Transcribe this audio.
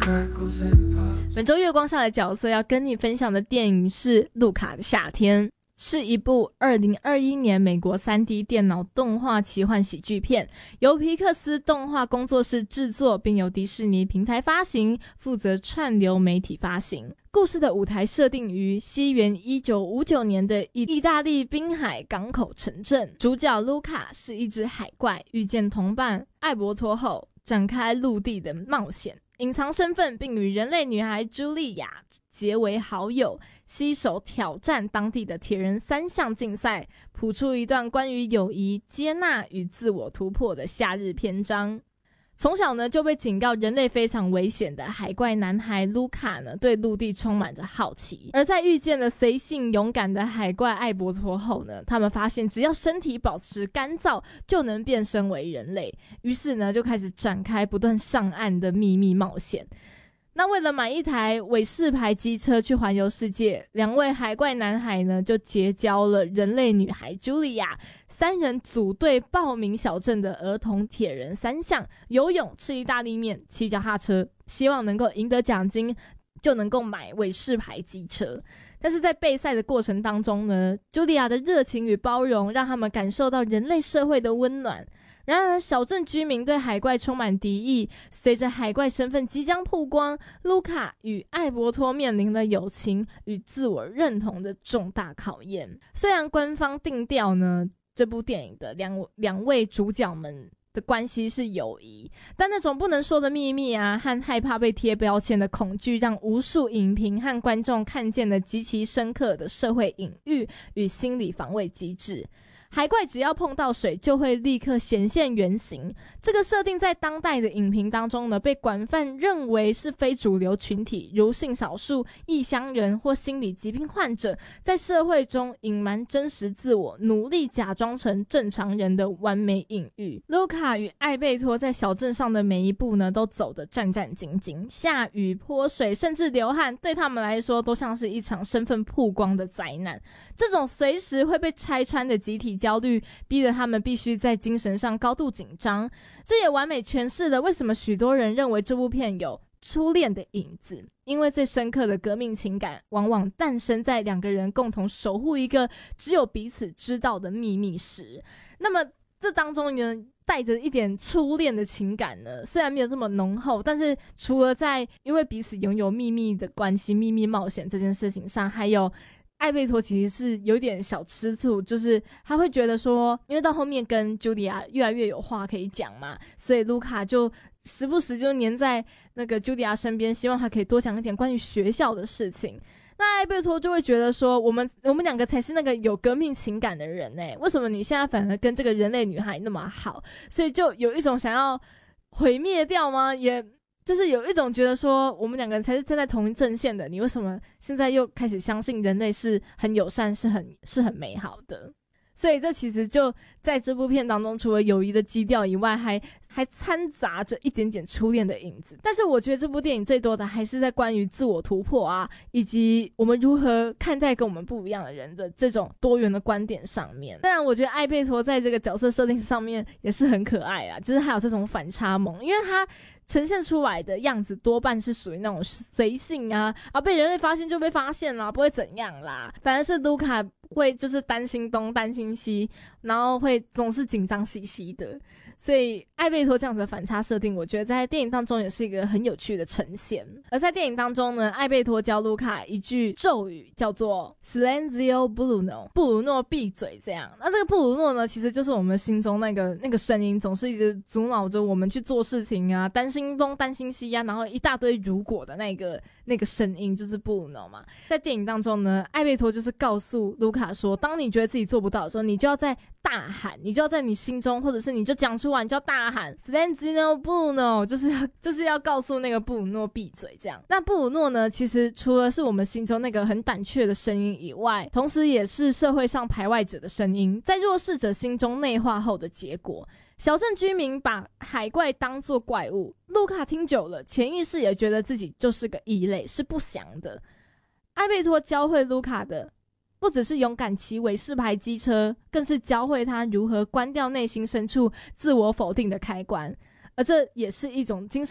本周月光下的角色要跟你分享的电影是《路卡的夏天》，是一部2021年美国 3D 电脑动画奇幻喜剧片，由皮克斯动画工作室制作，并由迪士尼平台发行，负责串流媒体发行。故事的舞台设定于西元1959年的意大利滨海港口城镇，主角卢卡是一只海怪，遇见同伴艾伯托后展开陆地的冒险，隐藏身份并与人类女孩茱莉亚结为好友，携手挑战当地的铁人3项竞赛，谱出一段关于友谊、接纳与自我突破的夏日篇章。从小呢就被警告人类非常危险的海怪男孩卢卡呢，对陆地充满着好奇，而在遇见了随性勇敢的海怪艾伯托后呢，他们发现只要身体保持干燥就能变身为人类，于是呢就开始展开不断上岸的秘密冒险。那为了买一台韦氏牌机车去环游世界，两位海怪男孩呢就结交了人类女孩茱莉亚，三人组队报名小镇的儿童铁人3项，游泳、吃意大利面、骑脚踏车，希望能够赢得奖金，就能够买韦氏牌机车。但是在备赛的过程当中呢，茱莉亚的热情与包容让他们感受到人类社会的温暖。然而小镇居民对海怪充满敌意，随着海怪身份即将曝光，卢卡与艾伯托面临了友情与自我认同的重大考验。虽然官方定调呢，这部电影的两位主角们的关系是友谊，但那种不能说的秘密啊，和害怕被贴标签的恐惧，让无数影评和观众看见了极其深刻的社会隐喻与心理防卫机制。海怪只要碰到水就会立刻显现原形，这个设定在当代的影评当中呢，被广泛认为是非主流群体，如性少数、异乡人或心理疾病患者，在社会中隐瞒真实自我，努力假装成正常人的完美隐喻。卢卡与艾贝托在小镇上的每一步呢，都走得战战兢兢，下雨、泼水，甚至流汗，对他们来说都像是一场身份曝光的灾难。这种随时会被拆穿的集体焦虑，逼得他们必须在精神上高度紧张。这也完美诠释了为什么许多人认为这部片有初恋的影子，因为最深刻的革命情感往往诞生在两个人共同守护一个只有彼此知道的秘密时。那么这当中呢，带着一点初恋的情感呢，虽然没有这么浓厚，但是除了在因为彼此拥有秘密的关系、秘密冒险这件事情上，还有艾贝托其实是有点小吃醋，就是他会觉得说，因为到后面跟茱莉亚越来越有话可以讲嘛，所以卢卡就时不时就黏在那个茱莉亚身边，希望他可以多讲一点关于学校的事情。那艾贝托就会觉得说，我们两个才是那个有革命情感的人欸，为什么你现在反而跟这个人类女孩那么好？所以就有一种想要毁灭掉吗？也就是有一种觉得说，我们两个人才是站在同一阵线的，你为什么现在又开始相信人类是很友善，是很美好的？所以这其实就在这部片当中，除了友谊的基调以外，还掺杂着一点点初恋的影子。但是我觉得这部电影最多的还是在关于自我突破啊，以及我们如何看待跟我们不一样的人的这种多元的观点上面。当然我觉得艾贝托在这个角色设定上面也是很可爱啊，就是还有这种反差萌，因为他呈现出来的样子多半是属于那种随性啊，被人类发现就被发现啦，不会怎样啦。反而是卢卡会就是担心东担心西，然后会总是紧张兮兮的。所以艾贝托这样子的反差设定，我觉得在电影当中也是一个很有趣的呈现。而在电影当中呢，艾贝托教卢卡一句咒语，叫做 Silenzio Bruno， 布鲁诺闭嘴这样。那这个布鲁诺呢，其实就是我们心中那个声音，总是一直阻挠着我们去做事情啊，担心东担心西啊，然后一大堆如果的那个声音就是布鲁诺嘛。在电影当中呢，艾贝托就是告诉卢卡说，当你觉得自己做不到的时候，你就要在大喊，你就要在你心中，或者是你就讲出来，你就要大喊 Silenzio Bruno， 就是要告诉那个布鲁诺闭嘴这样。那布鲁诺呢，其实除了是我们心中那个很胆怯的声音以外，同时也是社会上排外者的声音，在弱势者心中内化后的结果。小镇居民把海怪当作怪物，卢卡听久了，潜意识也觉得自己就是个异类，是不祥的。艾贝托教会卢卡的不只是勇敢骑韦氏牌机车，更是教会他如何关掉内心深处自我否定的开关，而这也是一种精神